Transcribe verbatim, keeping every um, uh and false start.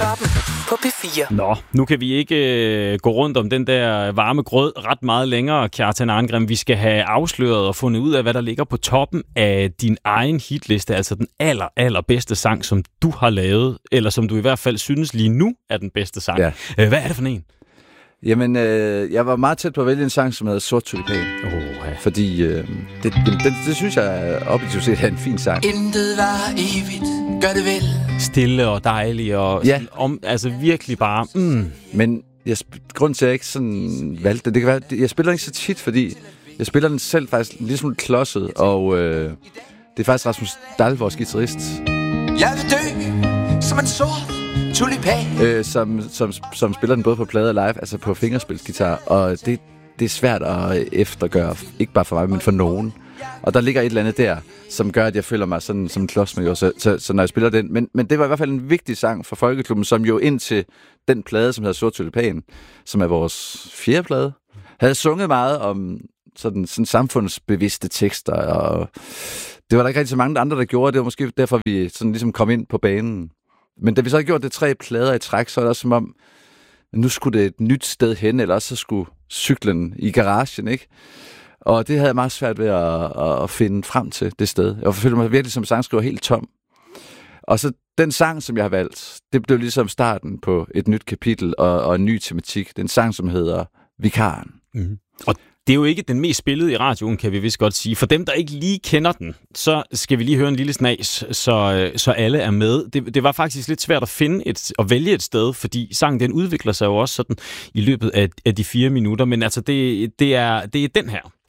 Toppen på P fire. Nå, nu kan vi ikke øh, gå rundt om den der varme grød ret meget længere, Kjartan Arngrim. Vi skal have afsløret og fundet ud af, hvad der ligger på toppen af din egen hitliste, altså den aller, aller bedste sang, som du har lavet, eller som du i hvert fald synes lige nu er den bedste sang. Ja. Øh, hvad er det for en? Jamen, øh, jeg var meget tæt på at vælge en sang, som hedder Sort Tulipan. Oh, ja. Fordi øh, det, det, det, det synes jeg objektivt set er en fin sang. Intet var evigt, gør det vel. Stille og dejlig og ja. om, altså virkelig bare... Mm. Men jeg, grund til, at jeg ikke sådan valgte det, det kan være, jeg spiller ikke så tit, fordi jeg spiller den selv faktisk ligesom klodset, og øh, det er faktisk Rasmus Dahl, vores guitarist. Jeg vil dø som en sort tulipan. Øh, som, som, som spiller den både på plade og live, altså på fingerspilsgitar, og det, det er svært at eftergøre, ikke bare for mig, men for nogen. Og der ligger et eller andet der, som gør, at jeg føler mig sådan som en klods med, så, så, så når jeg spiller den. Men, men det var i hvert fald en vigtig sang for Folkeklubben, som jo indtil den plade, som hedder Sort Tulipan, som er vores fjerde plade, havde sunget meget om sådan, sådan samfundsbevidste tekster, og det var der ikke rigtig så mange andre, der gjorde. Det var måske derfor, vi sådan ligesom kom ind på banen. Men da vi så havde gjort det tre plader i træk, så er det også som om, nu skulle det et nyt sted hen, eller også så skulle cyklen i garagen, ikke? Og det havde jeg meget svært ved at, at finde frem til det sted. Jeg følte mig virkelig som sangskriver helt tom. Og så den sang, som jeg har valgt, det blev ligesom starten på et nyt kapitel og, og en ny tematik. Det er en sang, som hedder Vikaren. Mm-hmm. Og det er jo ikke den mest spillede i radioen, kan vi vist godt sige. For dem, der ikke lige kender den, så skal vi lige høre en lille snas, så, så alle er med. Det, det var faktisk lidt svært at finde et, at vælge et sted, fordi sangen den udvikler sig jo også sådan i løbet af, af de fire minutter. Men altså, det, det, er, det er den her.